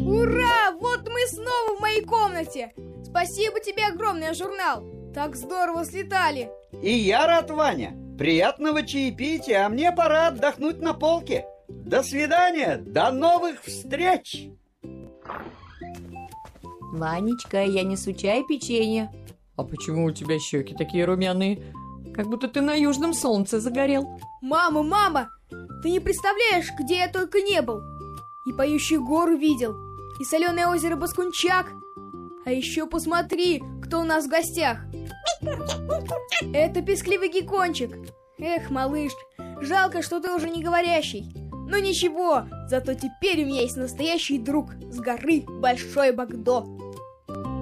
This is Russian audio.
Ура! Вот мы снова в моей комнате! Спасибо тебе огромное, журнал! Так здорово слетали! И я рад, Ваня! Приятного чаепития, а мне пора отдохнуть на полке. До свидания, до новых встреч! Ванечка, я несу чай и печенье. А почему у тебя щеки такие румяные? Как будто ты на южном солнце загорел. Мама, ты не представляешь, где я только не был. И поющих гор видел, и соленое озеро Баскунчак. А еще посмотри, кто у нас в гостях. Это пескливый геккончик. Эх, малыш, жалко, что ты уже не говорящий. Но ничего, зато теперь у меня есть настоящий друг с горы Большой Багдо.